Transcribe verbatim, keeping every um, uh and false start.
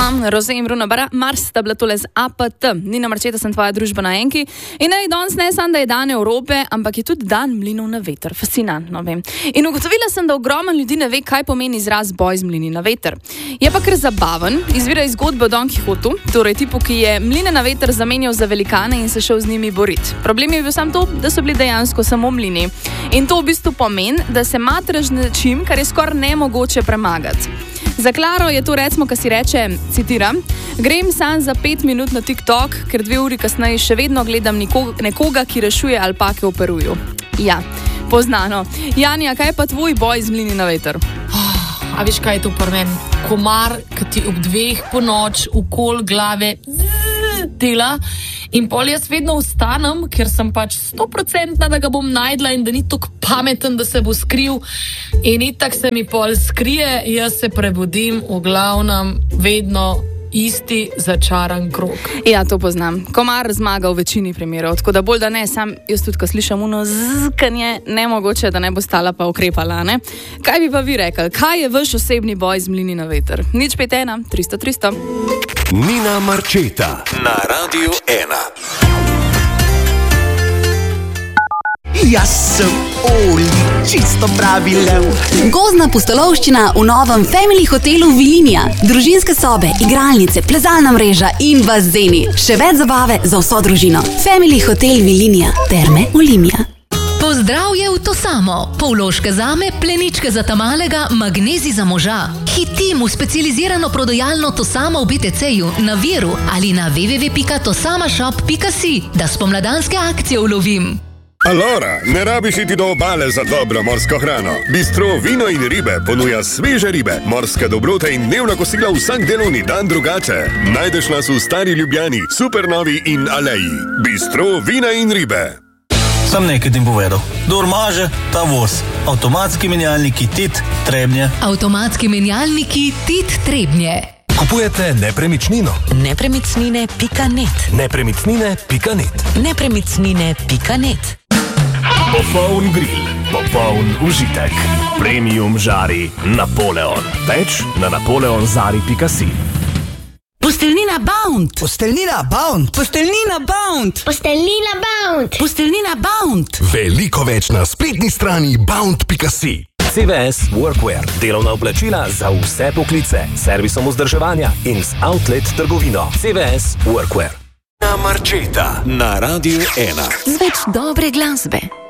Aha, Roze in Bruno Mars sta bila tole z A P T. Nina Marčeta, sem tvoja družba na Enki. In ne, danes ne samo, da je dan Evrope, ampak je tudi dan mlinov na veter. Fascinantno, vem. In ugotovila sem, da ogromno ljudi ne ve, kaj pomeni izraz boj z mlini na veter. Je pa kar zabaven, izvira iz zgodbe o Don Kihotu, torej tipu, ki je mline na veter zamenjal za velikane in se šel z njimi boriti. Problem je bil samo to, da so bili dejansko samo mlini. In to v bistvu pomeni, da se matraš nečim, kar je skoraj nemogoče premagati. Za Klaro je to recimo, ko si reče, citiram, grem sam za pet minut na TikTok, ker dve uri kasneje še vedno gledam nekoga, nekoga ki rešuje alpake v Peruju. Ja, poznano. Janja, kaj pa tvoj boj z mlini na veter? A veš, kaj je to pri meni? Komar, ki ti ob dveh po noč okoli glave dela in pol jaz vedno vstanem, ker sem pač sto procentna, da ga bom najdla in da ni tako pameten, da se bo skril in itak se mi pol skrije, jaz se prebudim v glavnem vedno isti začaran krog. Ja, to poznam. Komar zmaga v večini primerov, tako da bolj da ne, sam jaz tudi, ko slišam uno zkanje, nemogoče, da ne bo stala pa ukrepala, ne? Kaj bi pa vi rekli? Kaj je vaš osebni boj z mlini na veter? Nič pet ena, tristo tristo. Nina Marčeta na Radiu ena. Jaz sem Oli, čisto pravi lev. Gozdna pustolovščina v novem Family hotelu Vilinija. Družinske sobe, igralnice, plezalna mreža in bazeni. Še več zabave za vso družino. Family hotel Vilinija. Terme Olimia. Pozdravje v to samo. Pol vložke zame, pleničke za tamalega, magnezi za moža. Hitim v specializirano prodajalno To samo v B T C-ju, na Viru ali na w w w pika tosamashop pika si, da spomladanske akcije ulovim. Alora, ne rabiš iti do obale za dobro morsko hrano. Bistro Vino in ribe ponuja sveže ribe, morske dobrote in dnevna kosila vsak delovni dan drugače. Najdeš nas v Stari Ljubljani, Supernovi in Aleji. Bistro Vina in ribe. Sam nekaj ti povedal. Dor maže, ta voz. Avtomatski menjalniki Tit Trebnje. Avtomatski menjalniki Tit Trebnje. Kupujete nepremičnino. nepremičnine pika net. nepremičnine pika net. nepremičnine pika net. Popoln grill, popoln užitek. Premium žari Napoleon. Več na napoleonzari pika si. Posteljnina Bound. Posteljnina Bound. Posteljnina Bound. Posteljnina Bound. Posteljnina Bound. Veliko več na spletni strani bound pika si. C V S Workwear. Delovna oblačila za vse poklice. Servisom vzdrževanja in z outlet trgovino. C V S Workwear. Nina Marčeta na Radiu ena. Z več dobre glasbe.